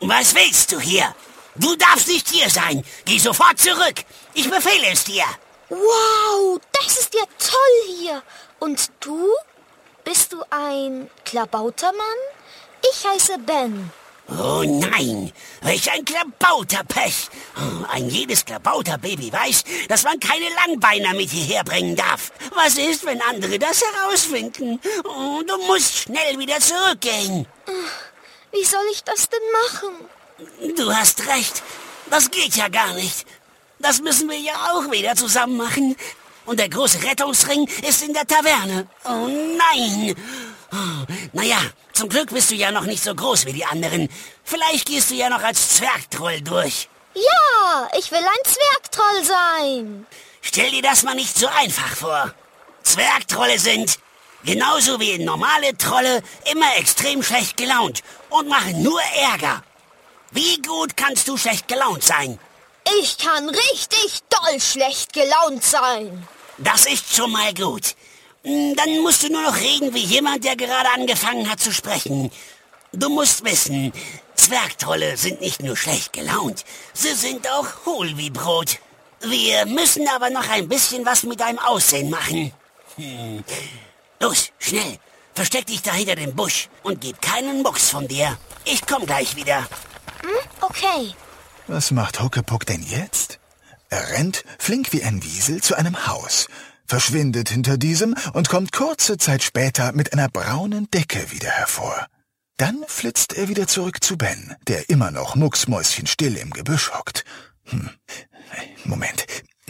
Was willst du hier? Du darfst nicht hier sein. Geh sofort zurück. Ich befehle es dir. Wow, das ist ja toll hier. Und du? Bist du ein Klabautermann? Ich heiße Ben. Oh nein, welch ein Klabauterpech. Ein jedes Klabauterbaby weiß, dass man keine Langbeiner mit hierher bringen darf. Was ist, wenn andere das herausfinden? Du musst schnell wieder zurückgehen. Wie soll ich das denn machen? Du hast recht, das geht ja gar nicht. Das müssen wir ja auch wieder zusammen machen. Und der große Rettungsring ist in der Taverne. Oh nein. Naja, zum Glück bist du ja noch nicht so groß wie die anderen. Vielleicht gehst du ja noch als Zwergtroll durch. Ja, ich will ein Zwergtroll sein. Stell dir das mal nicht so einfach vor. Zwergtrolle sind, genauso wie normale Trolle, immer extrem schlecht gelaunt und machen nur Ärger. Wie gut kannst du schlecht gelaunt sein? Ich kann richtig doll schlecht gelaunt sein. Das ist schon mal gut. Dann musst du nur noch reden wie jemand, der gerade angefangen hat zu sprechen. Du musst wissen, Zwergtrolle sind nicht nur schlecht gelaunt, sie sind auch hohl wie Brot. Wir müssen aber noch ein bisschen was mit deinem Aussehen machen. Los, schnell, versteck dich da hinter dem Busch und gib keinen Mucks von dir. Ich komm gleich wieder. Okay. Was macht Huckepuck denn jetzt? Er rennt, flink wie ein Wiesel, zu einem Haus, verschwindet hinter diesem und kommt kurze Zeit später mit einer braunen Decke wieder hervor. Dann flitzt er wieder zurück zu Ben, der immer noch mucksmäuschenstill im Gebüsch hockt. Moment.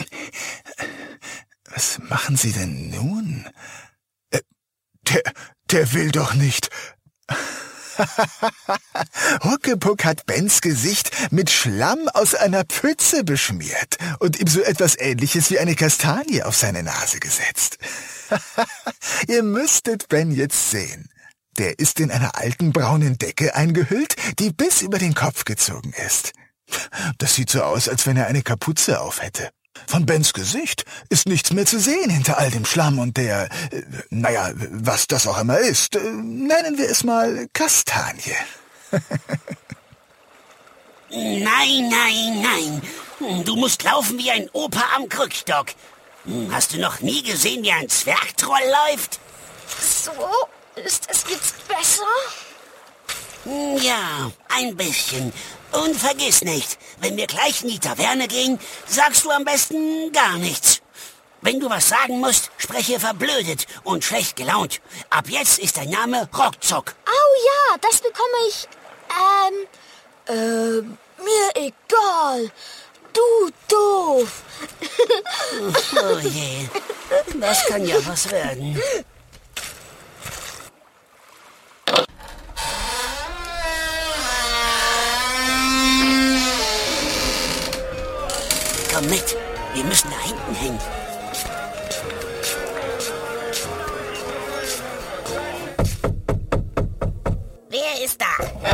Was machen Sie denn nun? Der will doch nicht. Huckepuck hat Bens Gesicht mit Schlamm aus einer Pfütze beschmiert und ihm so etwas Ähnliches wie eine Kastanie auf seine Nase gesetzt. Ihr müsstet Ben jetzt sehen. Der ist in einer alten braunen Decke eingehüllt, die bis über den Kopf gezogen ist. Das sieht so aus, als wenn er eine Kapuze auf hätte. Von Bens Gesicht ist nichts mehr zu sehen hinter all dem Schlamm und der, was das auch immer ist. Nennen wir es mal Kastanie. Nein. Du musst laufen wie ein Opa am Krückstock. Hast du noch nie gesehen, wie ein Zwergtroll läuft? So, ist es jetzt besser? Ja, ein bisschen. Und vergiss nicht, wenn wir gleich in die Taverne gehen, sagst du am besten gar nichts. Wenn du was sagen musst, spreche verblödet und schlecht gelaunt. Ab jetzt ist dein Name Rockzock. Oh ja, das bekomme ich. Mir egal. Du doof. Oh je, das kann ja was werden. Komm mit, wir müssen da hinten hin. Wer ist da?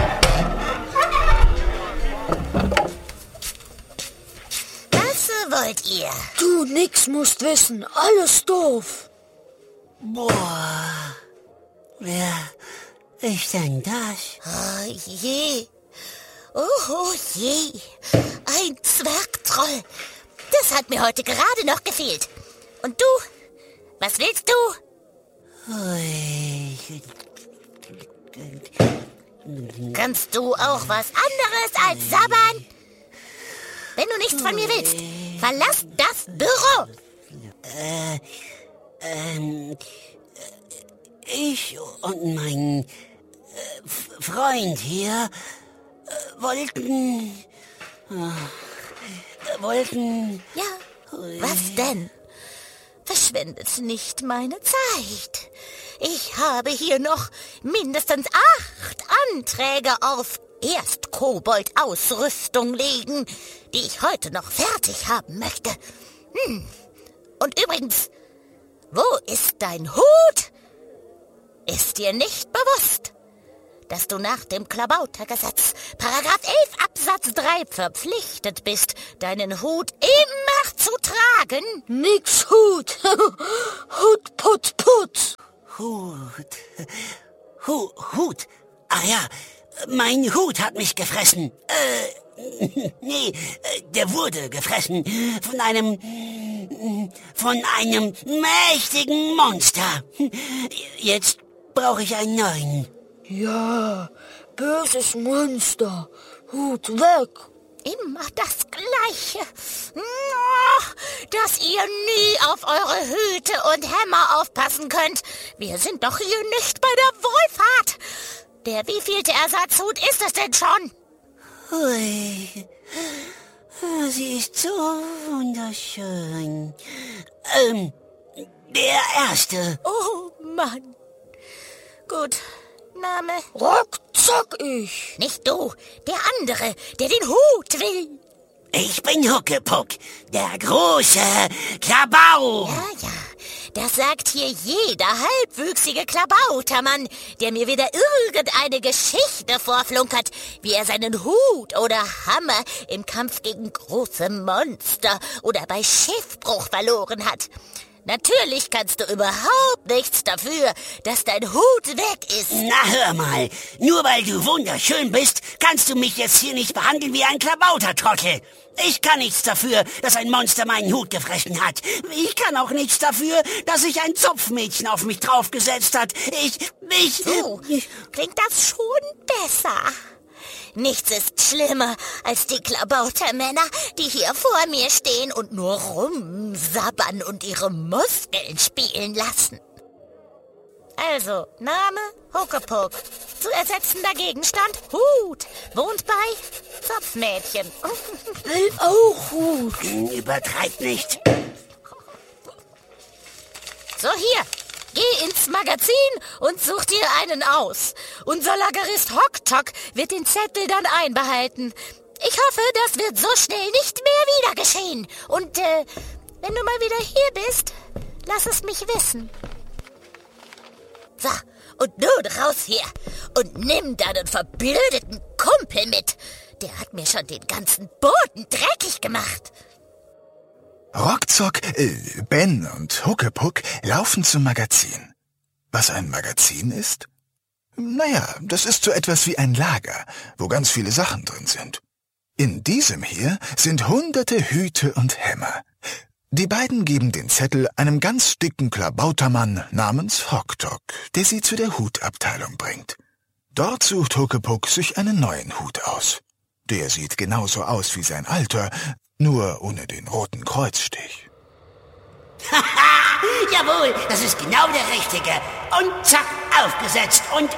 Was wollt ihr? Du nix musst wissen, alles doof. Boah, wer ist denn das? Oh je. Oh je. Ein Zwergtroll. Das hat mir heute gerade noch gefehlt. Und du? Was willst du? Kannst du auch was anderes als sabbern? Wenn du nichts von mir willst, verlass das Büro. Ich und mein Freund hier wollten... Ja, was denn? Verschwendet nicht meine Zeit. Ich habe hier noch mindestens 8 Anträge auf Erstkobold-Ausrüstung liegen, die ich heute noch fertig haben möchte. Und übrigens, wo ist dein Hut? Ist dir nicht bewusst, dass du nach dem Klabautergesetz, Paragraph 11 Absatz 3 verpflichtet bist, deinen Hut immer zu tragen? Nix Hut. Hut, put, put. Hut. Ah ja, Mein Hut hat mich gefressen. Der wurde gefressen von einem mächtigen Monster. Jetzt brauche ich einen neuen. Ja, böses Monster. Hut weg. Immer das Gleiche. Dass ihr nie auf eure Hüte und Hämmer aufpassen könnt. Wir sind doch hier nicht bei der Wohlfahrt. Der wievielte Ersatzhut ist es denn schon? Hui, sie ist so wunderschön. Der erste. Oh Mann. Gut, Name? Ruckzuck ich. Nicht du, der andere, der den Hut will. Ich bin Huckepuck, der große Klabau. Ja, das sagt hier jeder halbwüchsige Klabautermann, der mir wieder irgendeine Geschichte vorflunkert, wie er seinen Hut oder Hammer im Kampf gegen große Monster oder bei Schiffbruch verloren hat. Natürlich kannst du überhaupt nichts dafür, dass dein Hut weg ist. Na hör mal, nur weil du wunderschön bist, kannst du mich jetzt hier nicht behandeln wie ein Klabautertrottel. Ich kann nichts dafür, dass ein Monster meinen Hut gefressen hat. Ich kann auch nichts dafür, dass sich ein Zopfmädchen auf mich draufgesetzt hat. So, klingt das schon besser. Nichts ist schlimmer als die Klabautermänner, die hier vor mir stehen und nur rumsabbern und ihre Muskeln spielen lassen. Also, Name Huckepuck. Zu ersetzender Gegenstand Hut. Wohnt bei Zopfmädchen. Will auch Hut. Übertreib nicht. So, hier. Geh ins Magazin und such dir einen aus. Unser Lagerist Hocktock wird den Zettel dann einbehalten. Ich hoffe, das wird so schnell nicht mehr wieder geschehen. Und wenn du mal wieder hier bist, lass es mich wissen. So, und nun raus hier und nimm deinen verblödeten Kumpel mit. Der hat mir schon den ganzen Boden dreckig gemacht. Ruckzuck, Ben und Huckepuck laufen zum Magazin. Was ein Magazin ist? Naja, das ist so etwas wie ein Lager, wo ganz viele Sachen drin sind. In diesem hier sind hunderte Hüte und Hämmer. Die beiden geben den Zettel einem ganz dicken Klabautermann namens Hocktock, der sie zu der Hutabteilung bringt. Dort sucht Huckepuck sich einen neuen Hut aus. Der sieht genauso aus wie sein alter, nur ohne den roten Kreuzstich. Haha, jawohl, das ist genau der richtige. Und zack, aufgesetzt und...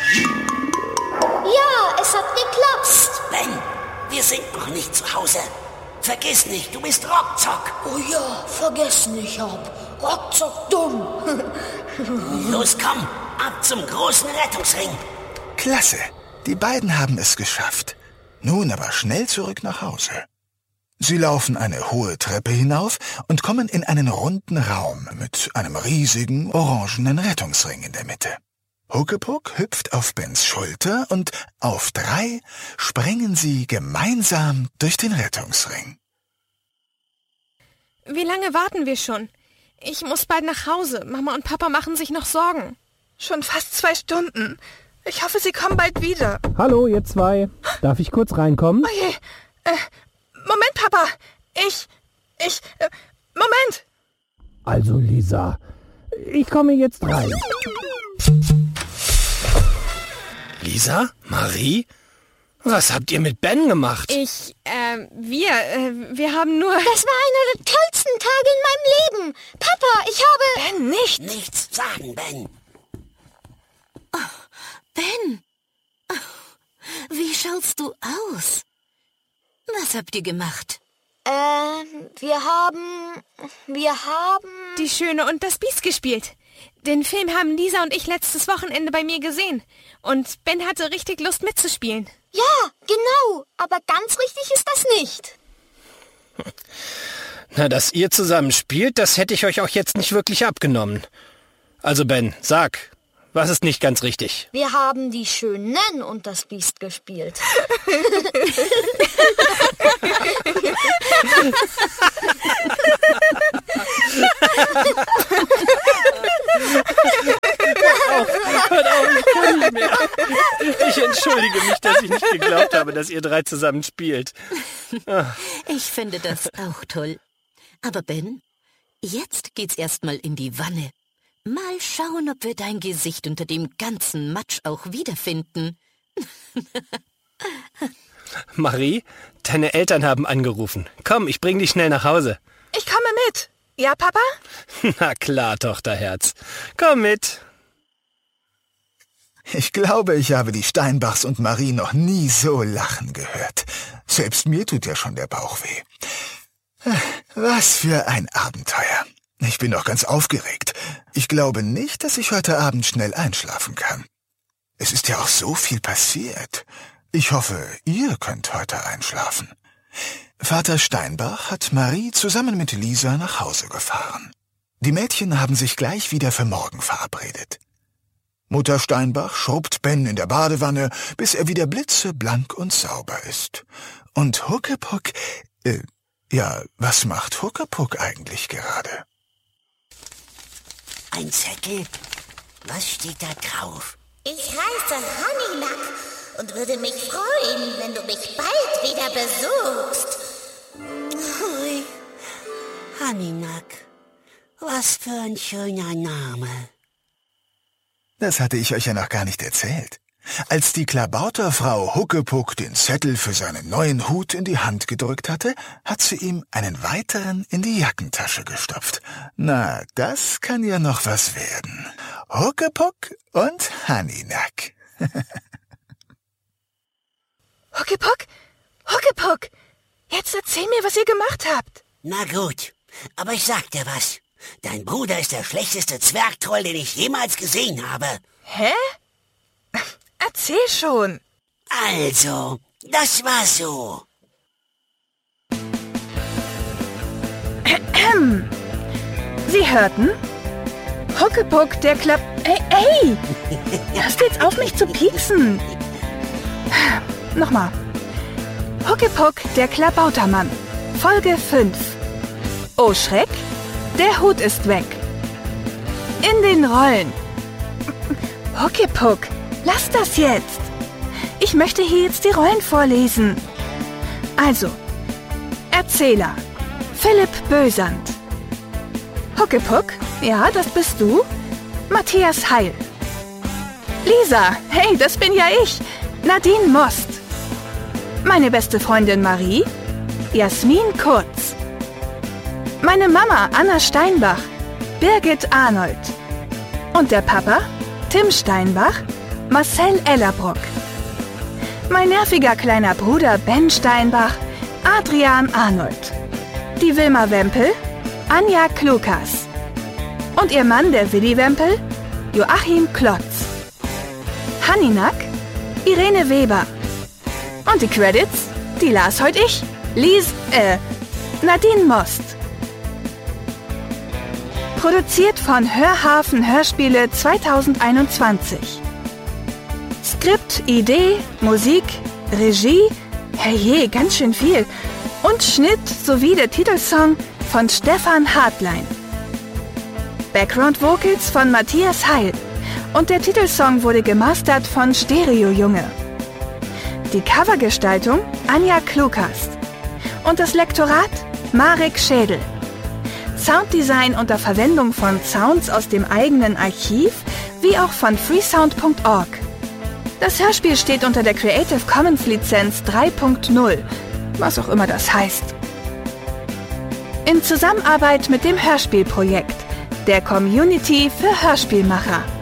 Ja, es hat geklappt. Ben, wir sind noch nicht zu Hause. Vergiss nicht, du bist Ruckzuck. Oh ja, vergessen, ich hab Ruckzuck dumm. Los, komm, ab zum großen Rettungsring. Klasse, die beiden haben es geschafft. Nun aber schnell zurück nach Hause. Sie laufen eine hohe Treppe hinauf und kommen in einen runden Raum mit einem riesigen, orangenen Rettungsring in der Mitte. Huckepuck hüpft auf Bens Schulter und auf 3 springen sie gemeinsam durch den Rettungsring. Wie lange warten wir schon? Ich muss bald nach Hause. Mama und Papa machen sich noch Sorgen. Schon fast 2 Stunden. Ich hoffe, Sie kommen bald wieder. Hallo, ihr zwei. Darf ich kurz reinkommen? Oh je. Moment, Papa. Moment. Also, Lisa, ich komme jetzt rein. Lisa? Marie? Was habt ihr mit Ben gemacht? Wir haben nur... Das war einer der tollsten Tage in meinem Leben. Papa, ich habe... Ben, nicht. Nichts sagen, Ben. Ben, wie schaust du aus? Was habt ihr gemacht? Wir haben... Die Schöne und das Biest gespielt. Den Film haben Lisa und ich letztes Wochenende bei mir gesehen. Und Ben hatte richtig Lust mitzuspielen. Ja, genau. Aber ganz richtig ist das nicht. Na, dass ihr zusammen spielt, das hätte ich euch auch jetzt nicht wirklich abgenommen. Also Ben, sag, was ist nicht ganz richtig? Wir haben die Schönen und das Biest gespielt. Hört ich kann nicht mehr. Ich entschuldige mich, dass ich nicht geglaubt habe, dass ihr 3 zusammen spielt. Ich finde das auch toll. Aber Ben, jetzt geht's erstmal in die Wanne. Mal schauen, ob wir dein Gesicht unter dem ganzen Matsch auch wiederfinden. Marie, deine Eltern haben angerufen. Komm, ich bring dich schnell nach Hause. Ich komme mit. Ja, Papa? Na klar, Tochterherz. Komm mit. Ich glaube, ich habe die Steinbachs und Marie noch nie so lachen gehört. Selbst mir tut ja schon der Bauch weh. Was für ein Abenteuer. Ich bin doch ganz aufgeregt. Ich glaube nicht, dass ich heute Abend schnell einschlafen kann. Es ist ja auch so viel passiert. Ich hoffe, ihr könnt heute einschlafen. Vater Steinbach hat Marie zusammen mit Lisa nach Hause gefahren. Die Mädchen haben sich gleich wieder für morgen verabredet. Mutter Steinbach schrubbt Ben in der Badewanne, bis er wieder blitzeblank und sauber ist. Und Huckepuck, was macht Huckepuck eigentlich gerade? Ein Zettel? Was steht da drauf? Ich heiße Haninak und würde mich freuen, wenn du mich bald wieder besuchst. Hui, Haninak. Was für ein schöner Name. Das hatte ich euch ja noch gar nicht erzählt. Als die Klabauterfrau Huckepuck den Zettel für seinen neuen Hut in die Hand gedrückt hatte, hat sie ihm einen weiteren in die Jackentasche gestopft. Na, das kann ja noch was werden. Huckepuck und Haninak. Huckepuck? Huckepuck! Jetzt erzähl mir, was ihr gemacht habt. Na gut, aber ich sag dir was. Dein Bruder ist der schlechteste Zwergtroll, den ich jemals gesehen habe. Hä? Erzähl schon. Also, das war so. Sie hörten? Huckepuck, der Ey! Hörst du jetzt auf, mich zu pieksen? Nochmal. Huckepuck, der Klabautermann. Folge 5. Oh Schreck, der Hut ist weg. In den Rollen. Huckepuck, lass das jetzt. Ich möchte hier jetzt die Rollen vorlesen. Also, Erzähler, Philipp Bösand. Huckepuck, ja, das bist du. Matthias Heil. Lisa, hey, das bin ja ich. Nadine Most. Meine beste Freundin Marie. Jasmin Kurz. Meine Mama Anna Steinbach. Birgit Arnold. Und der Papa Tim Steinbach. Marcel Ellerbrock. Mein nerviger kleiner Bruder Ben Steinbach. Adrian Arnold. Die Wilma Wempel. Anja Klukas. Und ihr Mann, der Willi Wempel. Joachim Klotz. Haninak. Irene Weber. Und die Credits, die las heute ich. Nadine Most. Produziert von Hörhafen Hörspiele 2021. Skript, Idee, Musik, Regie, herrje, ganz schön viel. Und Schnitt sowie der Titelsong von Stefan Hartlein. Background Vocals von Matthias Heil. Und der Titelsong wurde gemastert von Stereo Junge. Die Covergestaltung Anja Klukas. Und das Lektorat Marek Schädel. Sounddesign unter Verwendung von Sounds aus dem eigenen Archiv, wie auch von freesound.org. Das Hörspiel steht unter der Creative Commons Lizenz 3.0, was auch immer das heißt. In Zusammenarbeit mit dem Hörspielprojekt, der Community für Hörspielmacher.